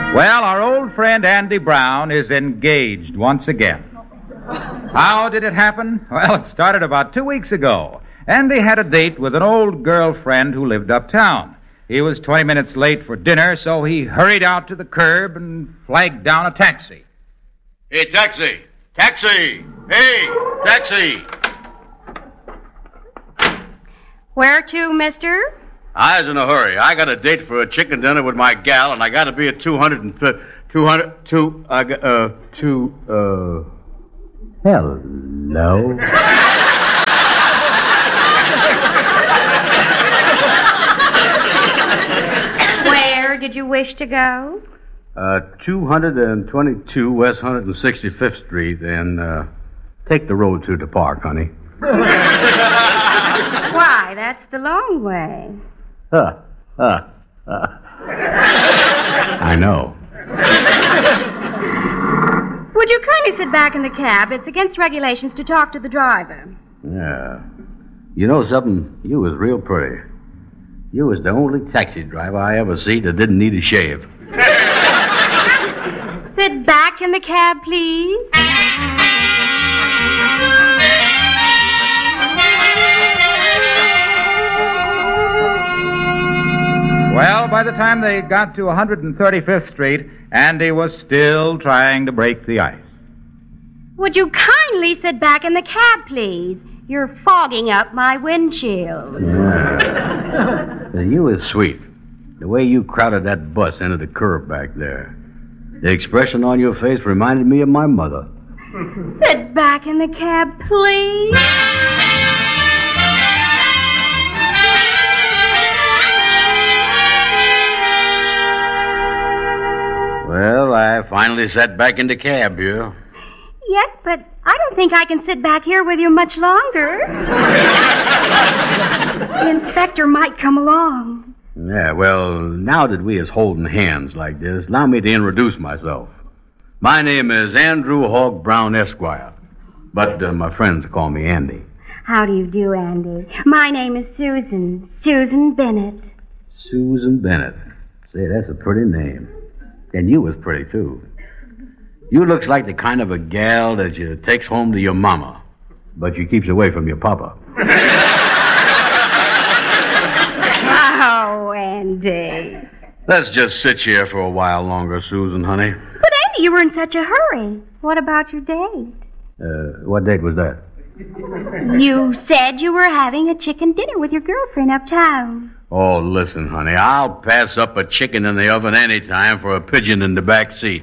Well, our old friend Andy Brown is engaged once again. How did it happen? Well, it started about 2 weeks ago. Andy had a date with an old girlfriend who lived uptown. He was 20 minutes late for dinner, so he hurried out to the curb and flagged down a taxi. Hey, taxi! Taxi! Hey, taxi! Where to, mister? I was in a hurry. I got a date for a chicken dinner with my gal, and I got to be at 200. Hello? Where did you wish to go? 222 West 165th Street, and take the road to the park, honey. Why, that's the long way. I know. Would you kindly sit back in the cab? It's against regulations to talk to the driver. Yeah. You know something? You was real pretty. You was the only taxi driver I ever see that didn't need a shave. Sit back in the cab, please. Well, by the time they got to 135th Street, Andy was still trying to break the ice. Would you kindly sit back in the cab, please? You're fogging up my windshield. Yeah. You was sweet. The way you crowded that bus into the curb back there. The expression on your face reminded me of my mother. Sit back in the cab, please. Well, I finally sat back in the cab here. Yes, but I don't think I can sit back here with you much longer. The inspector might come along. Yeah, well, now that we is holding hands like this, allow me to introduce myself. My name is Andrew Hogg Brown, Esquire. But my friends call me Andy. How do you do, Andy? My name is Susan. Susan Bennett. Susan Bennett. Say, that's a pretty name. And you was pretty, too. You looks like the kind of a gal that you takes home to your mama, but you keeps away from your papa. Oh, Andy. Let's just sit here for a while longer, Susan, honey. But, Andy, you were in such a hurry. What about your date? What date was that? You said you were having a chicken dinner with your girlfriend uptown. Oh, listen, honey, I'll pass up a chicken in the oven any time for a pigeon in the back seat.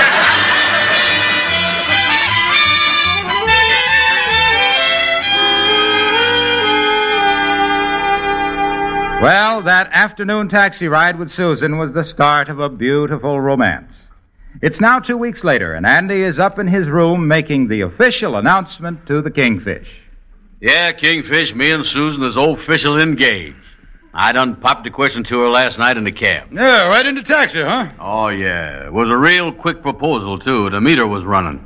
Well, that afternoon taxi ride with Susan was the start of a beautiful romance. It's now 2 weeks later, and Andy is up in his room making the official announcement to the Kingfish. Yeah, Kingfish, me and Susan is official engaged. I done popped the question to her last night in the cab. Yeah, right in the taxi, huh? Oh, yeah. It was a real quick proposal, too. The meter was running.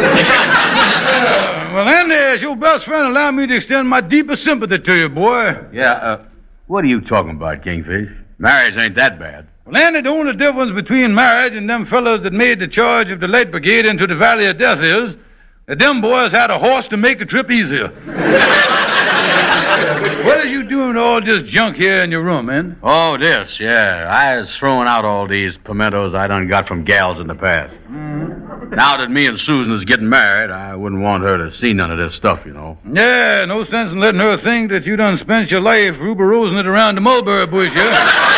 Well, Andy, as your best friend, allow me to extend my deepest sympathy to you, boy. Yeah, what are you talking about, Kingfish? Marriage ain't that bad. Well, Andy, the only difference between marriage and them fellows that made the charge of the Light Brigade into the Valley of Death is that them boys had a horse to make the trip easier. What are you doing with all this junk here in your room, man? Oh, this, yeah. I was throwing out all these pimentos I done got from gals in the past. Mm-hmm. Now that me and Susan is getting married, I wouldn't want her to see none of this stuff, you know. Yeah, no sense in letting her think that you done spent your life ruby-rosing it around the mulberry bush, yeah?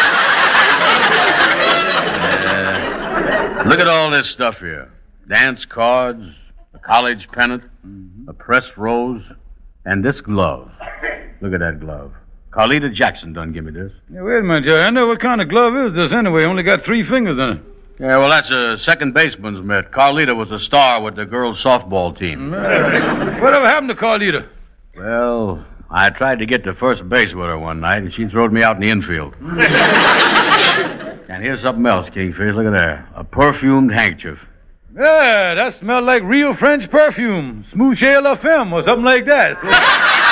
Look at all this stuff here. Dance cards, a college pennant, a pressed rose, and this glove. Look at that glove. Carlita Jackson done give me this. Yeah, wait a minute, Joe. I know what kind of glove is this anyway. Only got 3 fingers in it. Yeah, well, that's a second baseman's mitt. Carlita was a star with the girls' softball team. Whatever happened to Carlita? Well, I tried to get to first base with her one night, and she throwed me out in the infield. And here's something else, Kingfish. Look at there. A perfumed handkerchief. Yeah, that smelled like real French perfume. Smouche la femme or something like that.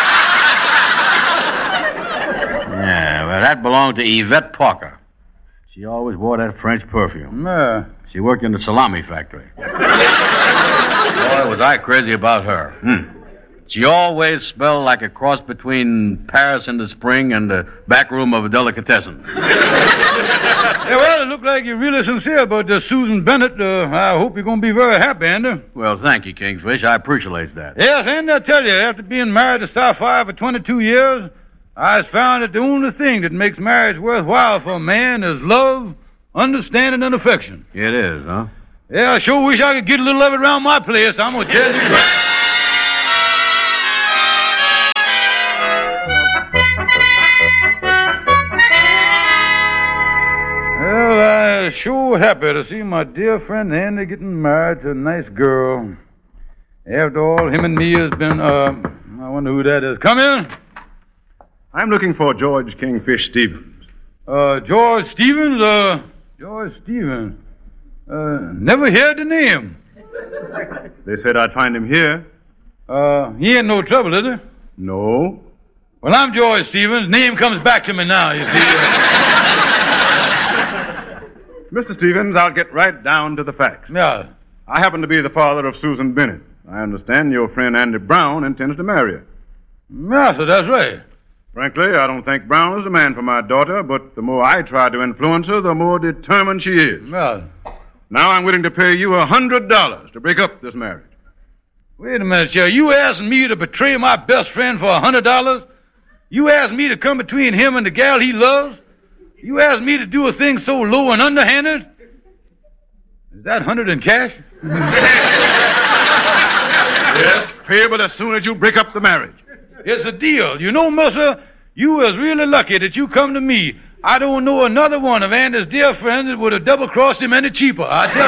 Yeah, well, that belonged to Yvette Parker. She always wore that French perfume. Yeah. She worked in the salami factory. Boy, was I crazy about her. She always smelled like a cross between Paris in the spring and the back room of a delicatessen. Yeah, well, it looked like you're really sincere about this Susan Bennett. I hope you're going to be very happy, Andy. Well, thank you, Kingfish. I appreciate that. Yes, Andy, I tell you, after being married to Starfire for 22 years, I found that the only thing that makes marriage worthwhile for a man is love, understanding, and affection. It is, huh? Yeah, I sure wish I could get a little of it around my place. I'm going to tell you. Well, I'm sure happy to see my dear friend Andy getting married to a nice girl. After all, him and me has been, I wonder who that is. Come in. I'm looking for George Kingfish Stevens. George Stevens? George Stevens. Never heard the name. They said I'd find him here. He ain't no trouble, is he? No. Well, I'm George Stevens. Name comes back to me now, you see. Mr. Stevens, I'll get right down to the facts. Yeah. I happen to be the father of Susan Bennett. I understand your friend Andy Brown intends to marry her. Yeah, so that's right. Frankly, I don't think Brown is the man for my daughter, but the more I try to influence her, the more determined she is. Yeah. Now I'm willing to pay you $100 to break up this marriage. Wait a minute, Joe. You asking me to betray my best friend for $100? You asked me to come between him and the gal he loves? You asked me to do a thing so low and underhanded? Is that 100 in cash? Yes, payable as soon as you break up the marriage. It's a deal. You know, Mercer, you was really lucky that you come to me. I don't know another one of Andy's dear friends that would have double-crossed him any cheaper, I tell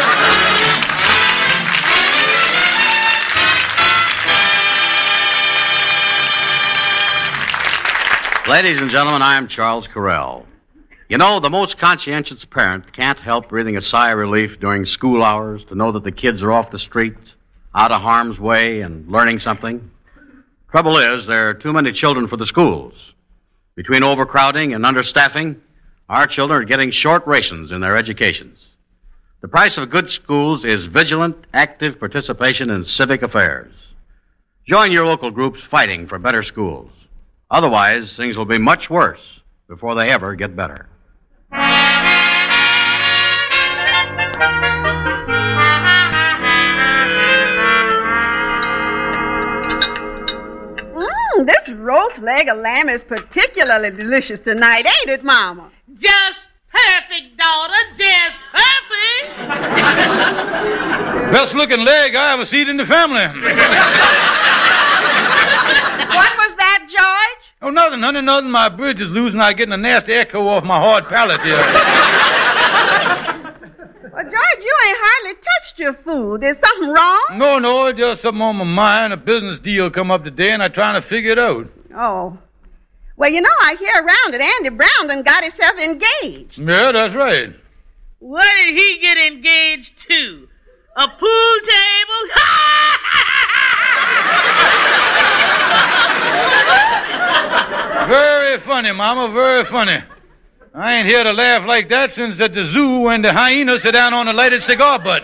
you. Ladies and gentlemen, I'm Charles Correll. You know, the most conscientious parent can't help breathing a sigh of relief during school hours to know that the kids are off the streets, out of harm's way, and learning something. Trouble is, there are too many children for the schools. Between overcrowding and understaffing, our children are getting short rations in their educations. The price of good schools is vigilant, active participation in civic affairs. Join your local groups fighting for better schools. Otherwise, things will be much worse before they ever get better. This roast leg of lamb is particularly delicious tonight, ain't it, Mama? Just perfect, daughter. Just perfect. Best looking leg I ever seen in the family. What was that, George? Oh, nothing, honey, nothing. My bridge is loose and I'm getting a nasty echo off my hard palate here. Well, George, you ain't hardly touched your food. Is something wrong? No, just something on my mind. A business deal come up today and I'm trying to figure it out. Oh. Well, you know, I hear around that Andy Brown done got himself engaged. Yeah, that's right. What did he get engaged to? A pool table? Very funny, Mama, very funny. I ain't heard a laugh like that since at the zoo when the hyena sit down on a lighted cigar butt.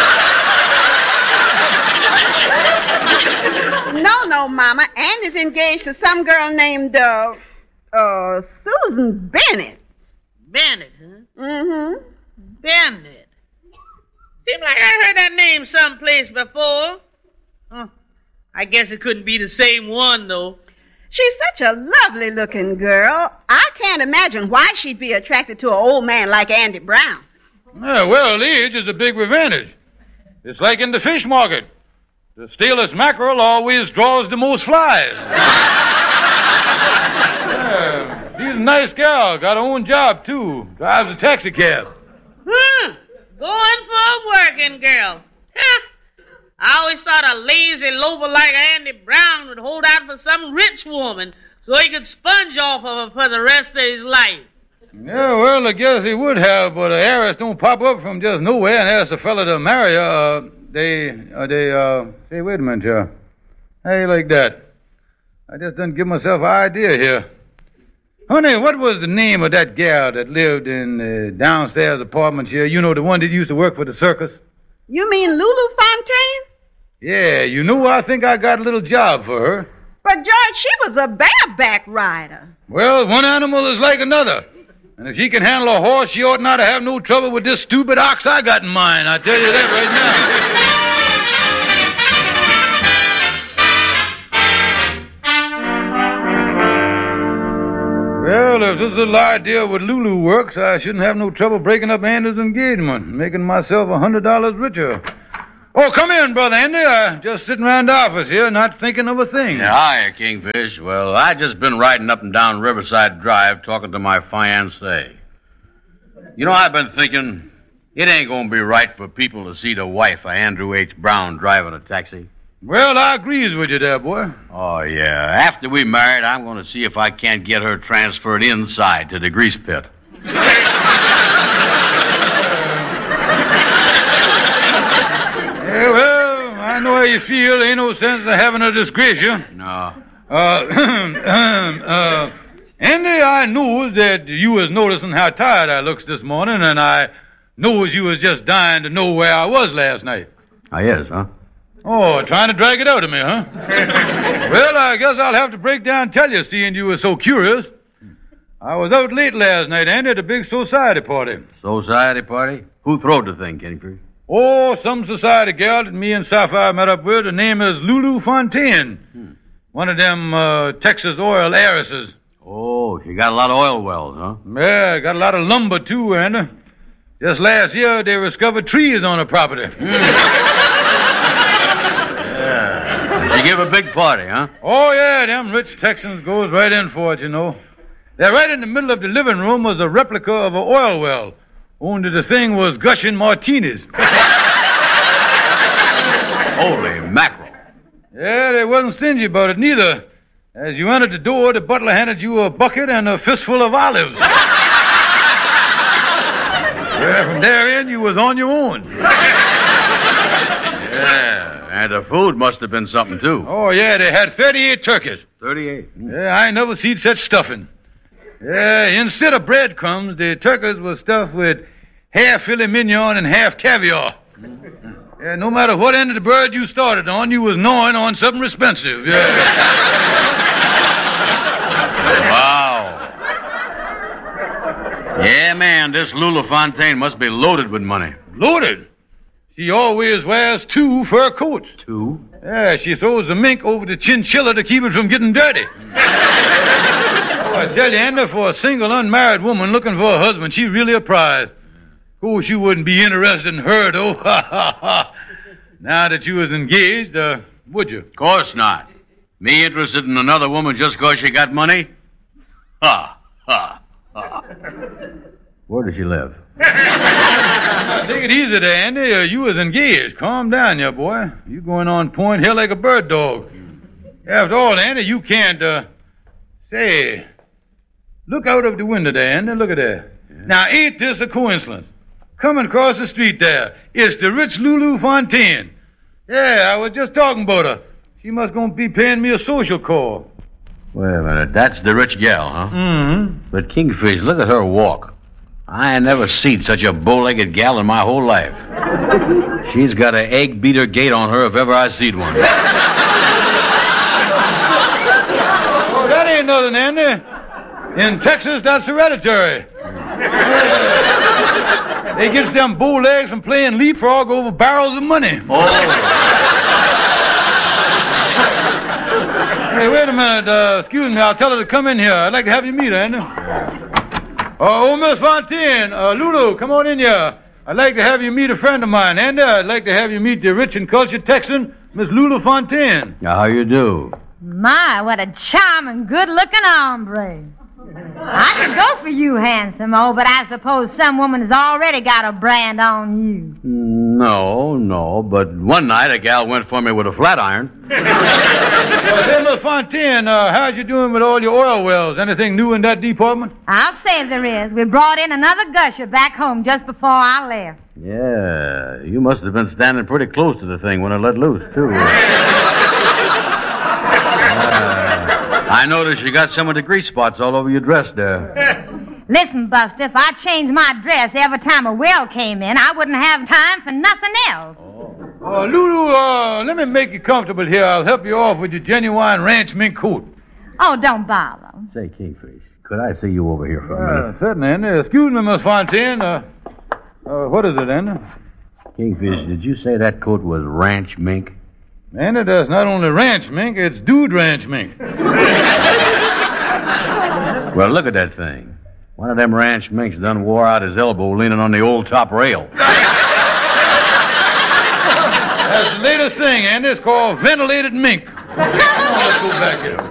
No, Mama. Andy's engaged to some girl named, Susan Bennett. Bennett, huh? Mm-hmm. Bennett. Seems like I heard that name someplace before. Huh. I guess it couldn't be the same one, though. She's such a lovely-looking girl. I can't imagine why she'd be attracted to an old man like Andy Brown. Yeah, well, age is a big advantage. It's like in the fish market. The stalest mackerel always draws the most flies. Yeah, she's a nice gal. Got her own job, too. Drives a taxi cab. Going for a working girl. I always thought a lazy loafer like Andy Brown would hold out for some rich woman so he could sponge off of her for the rest of his life. Yeah, well, I guess he would have, but an heiress don't pop up from just nowhere and ask a fella to marry her. Say, wait a minute, How you like that? I just didn't give myself an idea here. Honey, what was the name of that gal that lived in the downstairs apartment here? You know, the one that used to work for the circus? You mean Lulu Fontaine? Yeah, you know, I think I got a little job for her. But, George, she was a bareback rider. Well, one animal is like another. And if she can handle a horse, she ought not to have no trouble with this stupid ox I got in mind. I tell you that right now. Well, if this little idea with Lulu works, I shouldn't have no trouble breaking up Andy's engagement, making myself $100 richer. Oh, come in, Brother Andy. Just sitting around the office here, not thinking of a thing. Yeah, hiya, Kingfish. Well, I just been riding up and down Riverside Drive talking to my fiancée. You know, I've been thinking, it ain't gonna be right for people to see the wife of Andrew H. Brown driving a taxi. Well, I agrees with you there, boy. Oh, yeah. After we married, I'm gonna see if I can't get her transferred inside to the grease pit. Yeah, well, I know how you feel. Ain't no sense in having her disgrace you. No. Andy, I knows that you was noticing how tired I looks this morning, and I knows you was just dying to know where I was last night. Ah, yes, huh? Oh, trying to drag it out of me, huh? Well, I guess I'll have to break down and tell you, seeing you were so curious. I was out late last night, Andy, at a big society party. Society party? Who throwed the thing, Kingfish? Oh, some society gal that me and Sapphire met up with. Her name is Lulu Fontaine. One of them Texas oil heiresses. Oh, she got a lot of oil wells, huh? Yeah, got a lot of lumber, too, Andy. Just last year, they discovered trees on her property. Yeah. She give a big party, huh? Oh, yeah, them rich Texans goes right in for it, you know. There, right in the middle of the living room was a replica of an oil well. Only the thing was gushing martinis. Holy mackerel. Yeah, they wasn't stingy about it, neither. As you entered the door, the butler handed you a bucket and a fistful of olives. Yeah, from there in, you was on your own. Yeah, and the food must have been something, too. Oh, yeah, they had 38 turkeys. 38? Yeah, I ain't never seen such stuffing. Yeah, instead of breadcrumbs, the turkeys were stuffed with half filet mignon and half caviar. Yeah, no matter what end of the bird you started on, you was gnawing on something expensive. Yeah. Wow. Yeah, man, this Lulu Fontaine must be loaded with money. Loaded? She always wears 2 fur coats. 2? Yeah, she throws the mink over the chinchilla to keep it from getting dirty. I tell you, Andy, for a single unmarried woman looking for a husband, she's really a prize. Of course, you wouldn't be interested in her, though. Now that you was engaged, would you? Of course not. Me interested in another woman just because she got money? Ha, ha, ha. Where does she live? Now, take it easy there, Andy. You was engaged. Calm down, ya boy. You going on point here like a bird dog. After all, Andy, you can't, say... Look out of the window there, Andy. Look at that. Yeah. Now, ain't this a coincidence? Coming across the street there, it's the rich Lulu Fontaine. Yeah, I was just talking about her. She must gonna be paying me a social call. Wait a minute. That's the rich gal, huh? Mm-hmm. But, Kingfish, look at her walk. I ain't never seen such a bow-legged gal in my whole life. She's got an egg-beater gait on her if ever I seen one. Oh, that ain't nothing, Andy. In Texas, that's hereditary. They gets them bow legs from playing leapfrog over barrels of money. Oh. Hey, wait a minute. Excuse me. I'll tell her to come in here. I'd like to have you meet her, Andy. Oh, Miss Fontaine. Lulu, come on in here. I'd like to have you meet a friend of mine, Andy. I'd like to have you meet the rich and cultured Texan, Miss Lulu Fontaine. How you do? My, what a charming, good-looking hombre. I could go for you, handsome, but I suppose some woman has already got a brand on you. No, but one night a gal went for me with a flat iron. Say, Miss Fontaine, how's you doing with all your oil wells? Anything new in that department? I'll say there is. We brought in another gusher back home just before I left. Yeah, you must have been standing pretty close to the thing when it let loose, too. I noticed you got some of the grease spots all over your dress there. Listen, Buster, if I changed my dress every time a well came in, I wouldn't have time for nothing else. Lulu, let me make you comfortable here. I'll help you off with your genuine ranch mink coat. Oh, don't bother. Say, Kingfish, could I see you over here for a minute? Certainly, Andy. Excuse me, Miss Fontaine. What is it, Andy? Kingfish, did you say that coat was ranch mink? Andy, that's not only ranch mink, it's dude ranch mink. Well, look at that thing. One of them ranch minks done wore out his elbow leaning on the old top rail. That's the latest thing, Andy. It's called ventilated mink. Come on, let's go back here.